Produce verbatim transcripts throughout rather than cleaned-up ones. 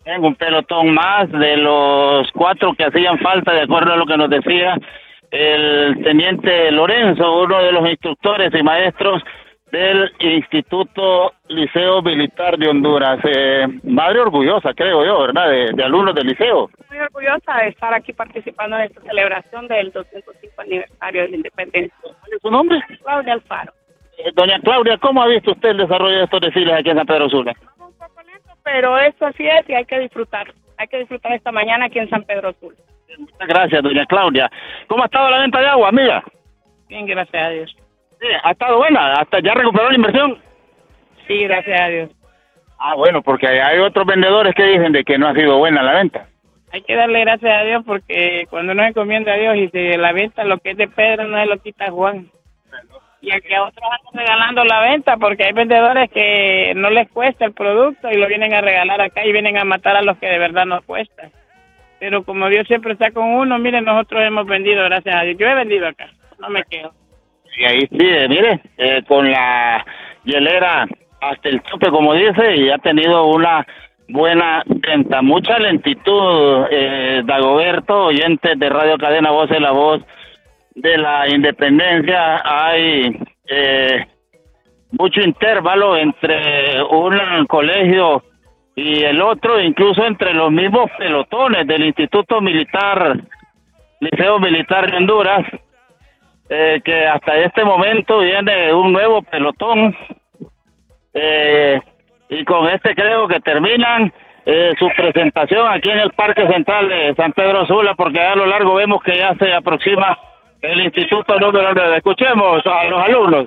Tengo un pelotón más de los cuatro que hacían falta, de acuerdo a lo que nos decía el teniente Lorenzo, uno de los instructores y maestros del Instituto Liceo Militar de Honduras. Eh, madre orgullosa, creo yo, ¿verdad?, de, de alumnos del liceo. Muy orgullosa de estar aquí participando en esta celebración del doscientos cinco aniversario de la independencia. ¿Cuál es su nombre? Claudia Alfaro. Eh, doña Claudia, ¿cómo ha visto usted el desarrollo de estos desfiles aquí en San Pedro Sula? Un poco lento, pero esto así es y hay que disfrutar. Hay que disfrutar esta mañana aquí en San Pedro Sula. Muchas gracias, doña Claudia. ¿Cómo ha estado la venta de agua, amiga? Bien, gracias a Dios. Sí, ha estado buena. ¿Hasta ya recuperó la inversión? Sí, gracias a Dios. Ah, bueno, porque hay otros vendedores que dicen de que no ha sido buena la venta. Hay que darle gracias a Dios porque cuando uno encomienda a Dios y se la venta, lo que es de Pedro no se lo quita Juan. Y aquí a otros andan regalando la venta porque hay vendedores que no les cuesta el producto y lo vienen a regalar acá y vienen a matar a los que de verdad nos cuesta. Pero como Dios siempre está con uno, miren, nosotros hemos vendido, gracias a Dios. Yo he vendido acá, no me quedo. Y ahí sí, eh, mire, eh, con la hielera hasta el tope, como dice, y ha tenido una buena venta. Mucha lentitud, eh, Dagoberto, oyentes de Radio Cadena Voz de la Voz de la Independencia. Hay eh, mucho intervalo entre un colegio y el otro, incluso entre los mismos pelotones del Instituto Militar, Liceo Militar de Honduras, eh, que hasta este momento viene un nuevo pelotón, eh, y con este creo que terminan eh, su presentación aquí en el Parque Central de San Pedro Sula, porque a lo largo vemos que ya se aproxima el Instituto número nueve. Escuchemos a los alumnos.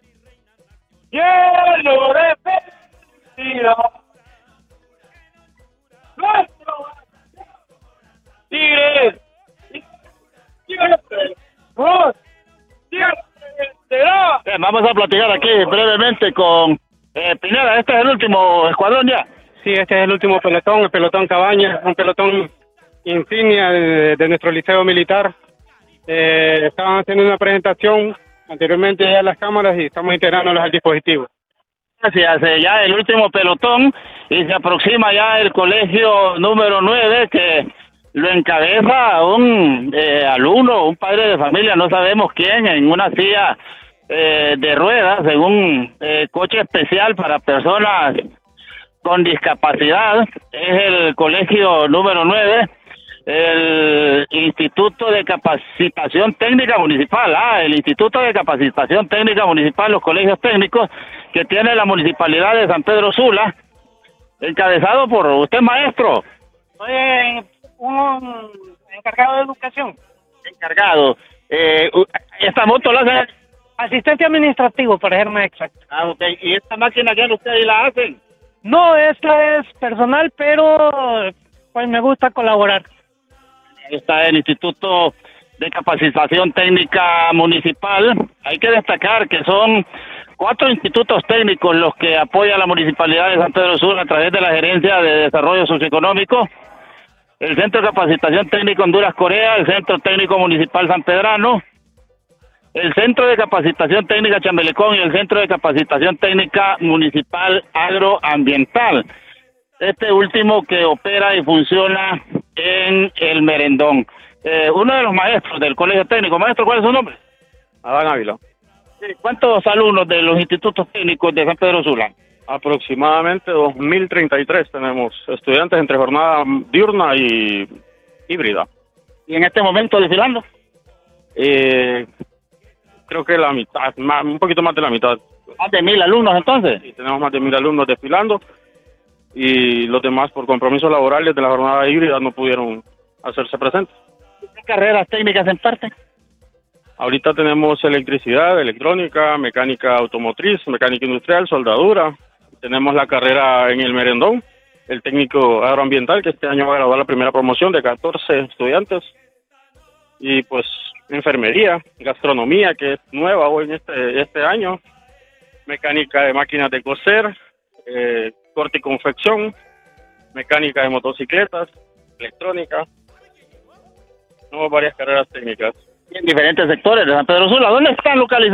Lleno de felicidad, nuestro Tigres, siempre, vos, siempre será. Bien, vamos a platicar aquí brevemente con eh, Pineda. Este es el último escuadrón ya. Sí, este es el último pelotón, el pelotón Cabaña, un pelotón insignia de, de nuestro liceo militar. Eh, estaban haciendo una presentación anteriormente ya a las cámaras y estamos integrándolos al dispositivo. Gracias, eh, ya el último pelotón y se aproxima ya el colegio número nueve que lo encabeza un eh, alumno, un padre de familia, no sabemos quién, en una silla eh, de ruedas, en un eh, coche especial para personas con discapacidad. Es el colegio número nueve, el Instituto de Capacitación Técnica Municipal, ah, el Instituto de Capacitación Técnica Municipal, los colegios técnicos que tiene la Municipalidad de San Pedro Sula, encabezado por usted, maestro. Soy un encargado de educación. Encargado. Eh, ¿Esta moto la hace? Asistente administrativo, para ser más exacto. Ah, ok. ¿Y esta máquina que ustedes la hacen? No, esta es personal, pero pues me gusta colaborar. Está el Instituto de Capacitación Técnica Municipal. Hay que destacar que son cuatro institutos técnicos los que apoya la Municipalidad de San Pedro Sula a través de la Gerencia de Desarrollo Socioeconómico, el Centro de Capacitación Técnica Honduras Corea, el Centro Técnico Municipal San Pedrano, el Centro de Capacitación Técnica Chambelecón y el Centro de Capacitación Técnica Municipal Agroambiental. Este último que opera y funciona en el Merendón. Eh, uno de los maestros del Colegio Técnico. Maestro, ¿cuál es su nombre? Adán Ávila. ¿Cuántos alumnos de los institutos técnicos de San Pedro Sula? Aproximadamente dos mil treinta y tres tenemos estudiantes entre jornada diurna y híbrida. ¿Y en este momento desfilando? Eh, creo que la mitad, más, un poquito más de la mitad. ¿Más de mil alumnos entonces? Sí, tenemos más de mil alumnos desfilando y los demás por compromisos laborales de la jornada híbrida no pudieron hacerse presentes. ¿Qué carreras técnicas en parte? Ahorita tenemos electricidad, electrónica, mecánica automotriz, mecánica industrial, soldadura. Tenemos la carrera en el Merendón, el técnico agroambiental, que este año va a graduar la primera promoción de catorce estudiantes. Y pues enfermería, gastronomía, que es nueva hoy en este, este año, mecánica de máquinas de coser, eh, corte y confección, mecánica de motocicletas, electrónica. Tenemos varias carreras técnicas. En diferentes sectores de San Pedro Sula. ¿Dónde están localizados?